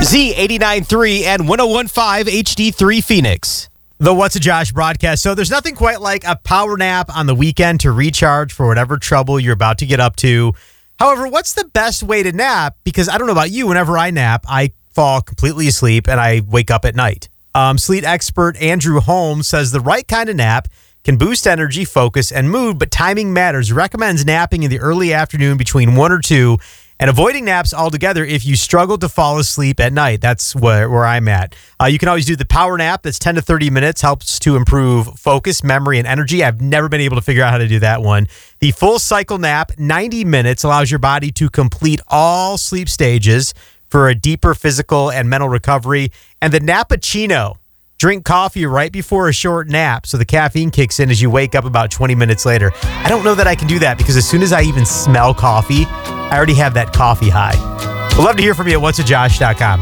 Z89.3 and 101.5 HD3 Phoenix. The What's a Josh broadcast. So there's nothing quite like a power nap on the weekend to recharge for whatever trouble you're about to get up to. However, what's the best way to nap? Because I don't know about you, whenever I nap, I fall completely asleep and I wake up at night. Sleep expert Andrew Holmes says the right kind of nap can boost energy, focus, and mood, but timing matters. Recommends napping in the early afternoon between 1 or 2 and avoiding naps altogether if you struggle to fall asleep at night. That's where I'm at. You can always do the power nap. That's 10 to 30 minutes. Helps to improve focus, memory, and energy. I've never been able to figure out how to do that one. The full cycle nap, 90 minutes, allows your body to complete all sleep stages for a deeper physical and mental recovery. And the Nappuccino. Drink coffee right before a short nap so the caffeine kicks in as you wake up about 20 minutes later. I don't know that I can do that because as soon as I even smell coffee, I already have that coffee high. We'd love to hear from you at whatsajosh.com.